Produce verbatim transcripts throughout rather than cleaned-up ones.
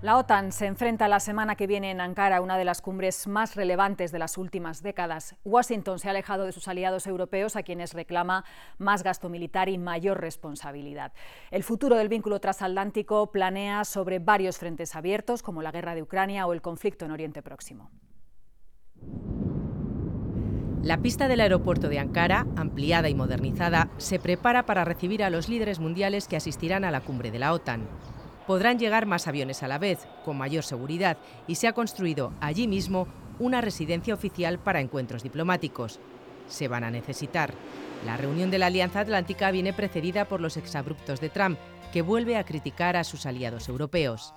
La OTAN se enfrenta la semana que viene en Ankara a una de las cumbres más relevantes de las últimas décadas. Washington se ha alejado de sus aliados europeos, a quienes reclama más gasto militar y mayor responsabilidad. El futuro del vínculo transatlántico planea sobre varios frentes abiertos, como la guerra de Ucrania o el conflicto en Oriente Próximo. La pista del aeropuerto de Ankara, ampliada y modernizada, se prepara para recibir a los líderes mundiales que asistirán a la cumbre de la OTAN. Podrán llegar más aviones a la vez, con mayor seguridad, y se ha construido allí mismo una residencia oficial para encuentros diplomáticos. Se van a necesitar. La reunión de la Alianza Atlántica viene precedida por los exabruptos de Trump, que vuelve a criticar a sus aliados europeos.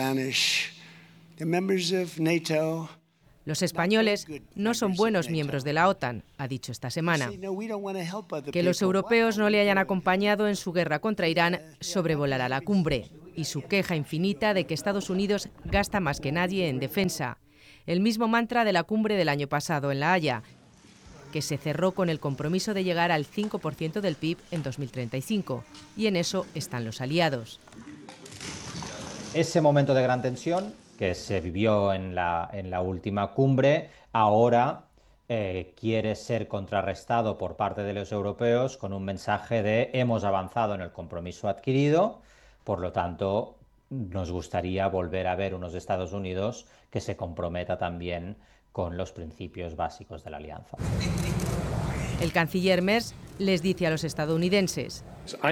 Los españoles no son buenos miembros de la OTAN, ha dicho esta semana. Que los europeos no le hayan acompañado en su guerra contra Irán sobrevolará la cumbre, y su queja infinita de que Estados Unidos gasta más que nadie en defensa. El mismo mantra de la cumbre del año pasado en La Haya, que se cerró con el compromiso de llegar al cinco por ciento del P I B en dos mil treinta y cinco, y en eso están los aliados. Ese momento de gran tensión que se vivió en la, en la última cumbre, ahora eh, quiere ser contrarrestado por parte de los europeos con un mensaje de hemos avanzado en el compromiso adquirido, por lo tanto nos gustaría volver a ver unos Estados Unidos que se comprometa también con los principios básicos de la alianza. El canciller Merz les dice a los estadounidenses: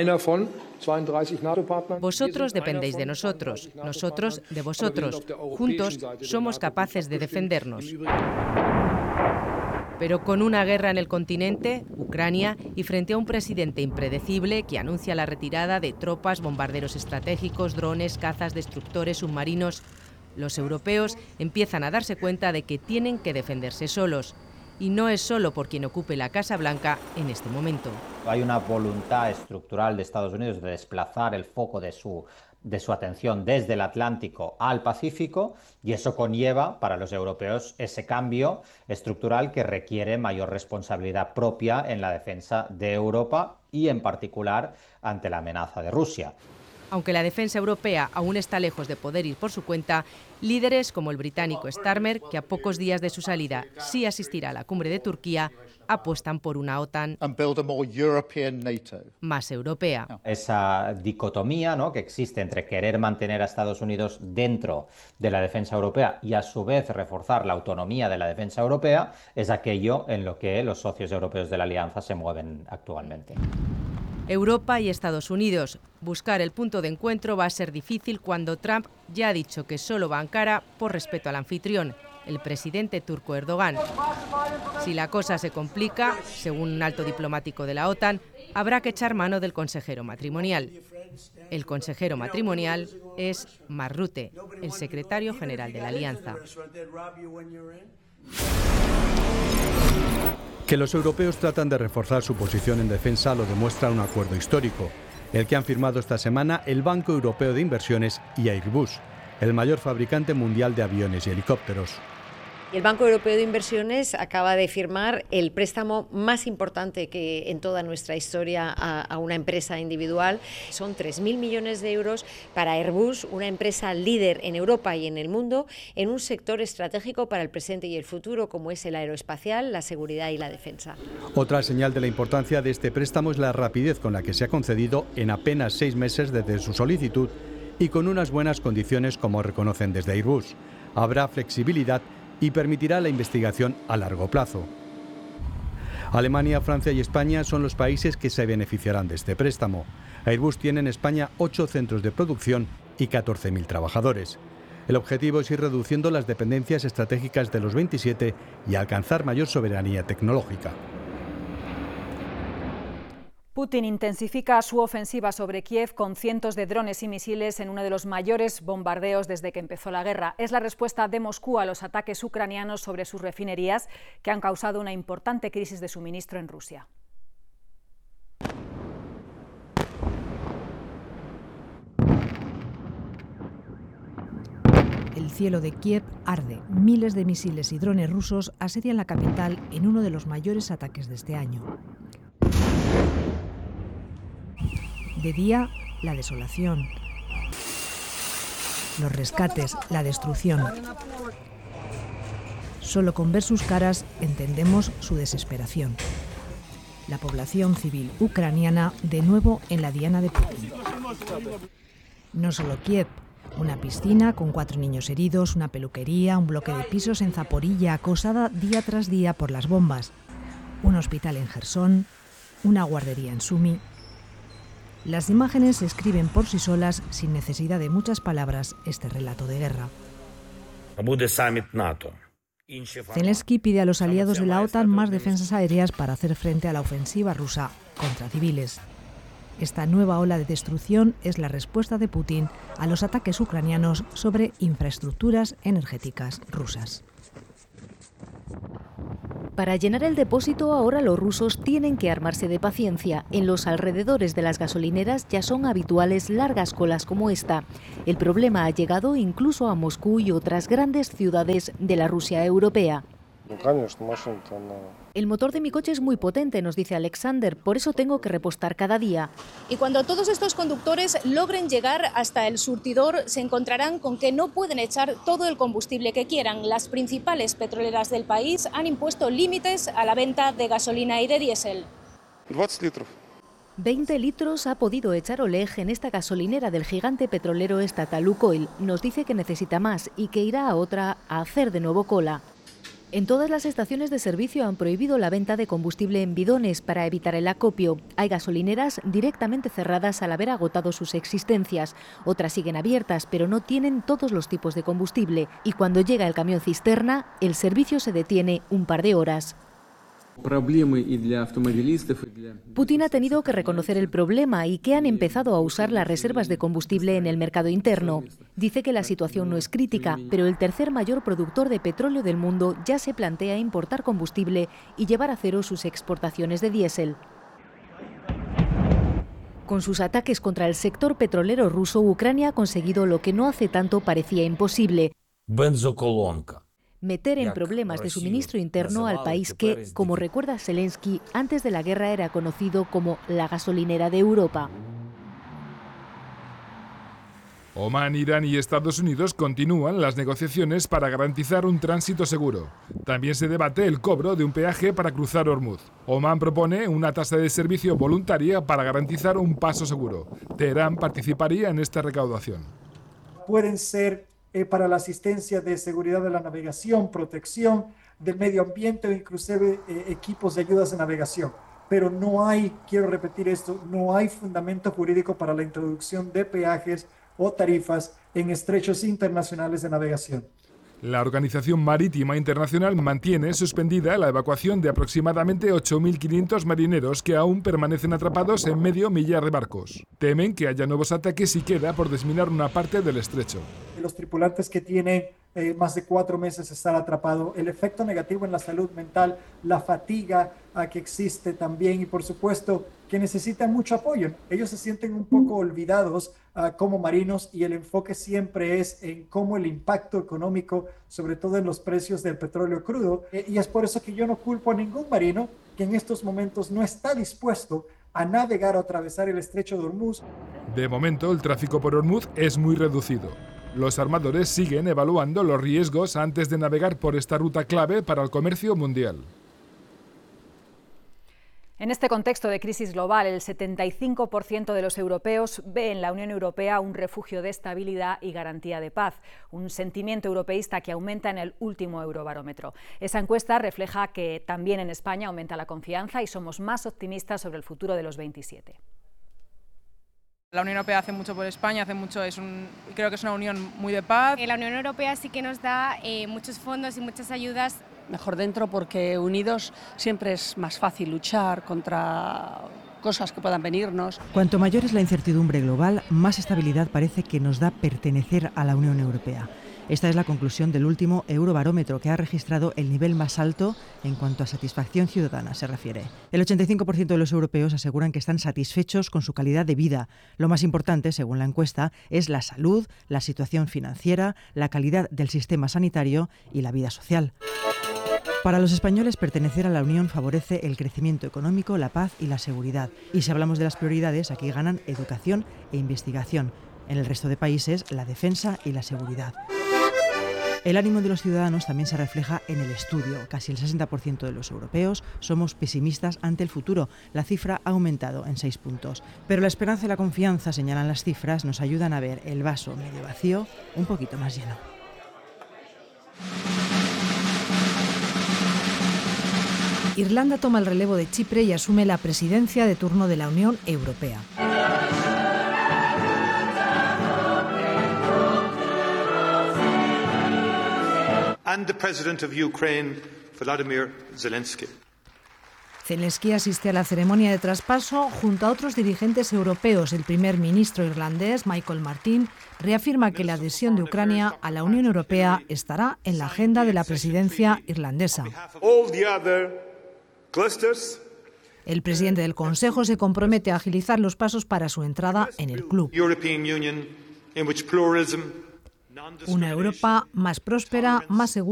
vosotros dependéis de nosotros, nosotros de vosotros. Juntos somos capaces de defendernos. Pero con una guerra en el continente, Ucrania, y frente a un presidente impredecible que anuncia la retirada de tropas, bombarderos estratégicos, drones, cazas, destructores, submarinos, los europeos empiezan a darse cuenta de que tienen que defenderse solos. Y no es solo por quien ocupe la Casa Blanca en este momento. Hay una voluntad estructural de Estados Unidos de desplazar el foco de su, de su atención desde el Atlántico al Pacífico, y eso conlleva para los europeos ese cambio estructural que requiere mayor responsabilidad propia en la defensa de Europa y en particular ante la amenaza de Rusia. Aunque la defensa europea aún está lejos de poder ir por su cuenta, líderes como el británico Starmer, que a pocos días de su salida sí asistirá a la cumbre de Turquía, apuestan por una OTAN más europea. Esa dicotomía, ¿no?, que existe entre querer mantener a Estados Unidos dentro de la defensa europea y a su vez reforzar la autonomía de la defensa europea, es aquello en lo que los socios europeos de la alianza se mueven actualmente. Europa y Estados Unidos. Buscar el punto de encuentro va a ser difícil cuando Trump ya ha dicho que solo va a Ankara por respeto al anfitrión, el presidente turco Erdogan. Si la cosa se complica, según un alto diplomático de la OTAN, habrá que echar mano del consejero matrimonial. El consejero matrimonial es Mark Rutte, el secretario general de la alianza. Que los europeos tratan de reforzar su posición en defensa lo demuestra un acuerdo histórico, el que han firmado esta semana el Banco Europeo de Inversiones y Airbus, el mayor fabricante mundial de aviones y helicópteros. El Banco Europeo de Inversiones acaba de firmar el préstamo más importante que en toda nuestra historia a, a una empresa individual. Son tres mil millones de euros para Airbus, una empresa líder en Europa y en el mundo, en un sector estratégico para el presente y el futuro, como es el aeroespacial, la seguridad y la defensa. Otra señal de la importancia de este préstamo es la rapidez con la que se ha concedido en apenas seis meses desde su solicitud y con unas buenas condiciones, como reconocen desde Airbus. Habrá flexibilidad y permitirá la investigación a largo plazo. Alemania, Francia y España son los países que se beneficiarán de este préstamo. Airbus tiene en España ocho centros de producción y catorce mil trabajadores. El objetivo es ir reduciendo las dependencias estratégicas de los veintisiete y alcanzar mayor soberanía tecnológica. Putin intensifica su ofensiva sobre Kiev con cientos de drones y misiles en uno de los mayores bombardeos desde que empezó la guerra. Es la respuesta de Moscú a los ataques ucranianos sobre sus refinerías, que han causado una importante crisis de suministro en Rusia. El cielo de Kiev arde. Miles de misiles y drones rusos asedian la capital en uno de los mayores ataques de este año. De día, la desolación. los rescates, la destrucción. Solo con ver sus caras entendemos su desesperación. La población civil ucraniana de nuevo en la diana de Putin. No solo Kiev, una piscina con cuatro niños heridos, una peluquería, un bloque de pisos en Zaporilla acosada día tras día por las bombas, un hospital en Jersón, una guardería en Sumi. Las imágenes escriben por sí solas, sin necesidad de muchas palabras, este relato de guerra. Zelensky pide a los aliados de la OTAN más defensas aéreas para hacer frente a la ofensiva rusa contra civiles. Esta nueva ola de destrucción es la respuesta de Putin a los ataques ucranianos sobre infraestructuras energéticas rusas. Para llenar el depósito, ahora los rusos tienen que armarse de paciencia. En los alrededores de las gasolineras ya son habituales largas colas como esta. El problema ha llegado incluso a Moscú y otras grandes ciudades de la Rusia europea. El motor de mi coche es muy potente, nos dice Alexander, por eso tengo que repostar cada día. Y cuando todos estos conductores logren llegar hasta el surtidor, se encontrarán con que no pueden echar todo el combustible que quieran. Las principales petroleras del país han impuesto límites a la venta de gasolina y de diésel. veinte litros ha podido echar Oleg en esta gasolinera del gigante petrolero estatal Lukoil. Nos dice que necesita más y que irá a otra a hacer de nuevo cola. En todas las estaciones de servicio han prohibido la venta de combustible en bidones para evitar el acopio. Hay gasolineras directamente cerradas al haber agotado sus existencias. Otras siguen abiertas, pero no tienen todos los tipos de combustible. Y cuando llega el camión cisterna, el servicio se detiene un par de horas. Putin ha tenido que reconocer el problema y que han empezado a usar las reservas de combustible en el mercado interno. Dice que la situación no es crítica, pero el tercer mayor productor de petróleo del mundo ya se plantea importar combustible y llevar a cero sus exportaciones de diésel. Con sus ataques contra el sector petrolero ruso, Ucrania ha conseguido lo que no hace tanto parecía imposible: meter en problemas de suministro interno al país que, como recuerda Zelensky, antes de la guerra era conocido como la gasolinera de Europa. Omán, Irán y Estados Unidos continúan las negociaciones para garantizar un tránsito seguro. También se debate el cobro de un peaje para cruzar Ormuz. Omán propone una tasa de servicio voluntaria para garantizar un paso seguro. Teherán participaría en esta recaudación. Pueden ser Eh, para la asistencia de seguridad de la navegación, protección del medio ambiente o inclusive eh, equipos de ayudas de navegación. Pero no hay, quiero repetir esto, no hay fundamento jurídico para la introducción de peajes o tarifas en estrechos internacionales de navegación. La Organización Marítima Internacional mantiene suspendida la evacuación de aproximadamente ocho mil quinientos marineros que aún permanecen atrapados en medio millar de barcos. Temen que haya nuevos ataques y queda por desminar una parte del estrecho. Los tripulantes que tienen eh, más de cuatro meses estar atrapados, el efecto negativo en la salud mental, la fatiga a que existe también y por supuesto que necesitan mucho apoyo. Ellos se sienten un poco olvidados uh, como marinos y el enfoque siempre es en cómo el impacto económico, sobre todo en los precios del petróleo crudo, eh, y es por eso que yo no culpo a ningún marino que en estos momentos no está dispuesto a navegar o atravesar el estrecho de Hormuz. De momento, el tráfico por Hormuz es muy reducido. Los armadores siguen evaluando los riesgos antes de navegar por esta ruta clave para el comercio mundial. En este contexto de crisis global, el setenta y cinco por ciento de los europeos ve en la Unión Europea un refugio de estabilidad y garantía de paz, un sentimiento europeísta que aumenta en el último Eurobarómetro. Esa encuesta refleja que también en España aumenta la confianza y somos más optimistas sobre el futuro de los veintisiete. La Unión Europea hace mucho por España, hace mucho, es un, creo que es una unión muy de paz. La Unión Europea sí que nos da eh, muchos fondos y muchas ayudas. Mejor dentro porque unidos siempre es más fácil luchar contra cosas que puedan venirnos. Cuanto mayor es la incertidumbre global, más estabilidad parece que nos da pertenecer a la Unión Europea. Esta es la conclusión del último Eurobarómetro, que ha registrado el nivel más alto en cuanto a satisfacción ciudadana se refiere. El ochenta y cinco por ciento de los europeos aseguran que están satisfechos con su calidad de vida. Lo más importante, según la encuesta, es la salud, la situación financiera, la calidad del sistema sanitario y la vida social. Para los españoles, pertenecer a la Unión favorece el crecimiento económico, la paz y la seguridad. Y si hablamos de las prioridades, aquí ganan educación e investigación. En el resto de países, la defensa y la seguridad. El ánimo de los ciudadanos también se refleja en el estudio. Casi el sesenta por ciento de los europeos somos pesimistas ante el futuro. La cifra ha aumentado en seis puntos. Pero la esperanza y la confianza, señalan las cifras, nos ayudan a ver el vaso medio vacío un poquito más lleno. Irlanda toma el relevo de Chipre y asume la presidencia de turno de la Unión Europea. And the President of Ukraine, Volodymyr Zelensky. Zelensky asiste a la ceremonia de traspaso junto a otros dirigentes europeos. El primer ministro irlandés, Michael Martin, reafirma que la adhesión de Ucrania a la Unión Europea estará en la agenda de la presidencia irlandesa. El presidente del Consejo se compromete a agilizar los pasos para su entrada en el club. Una Europa más próspera, más segura.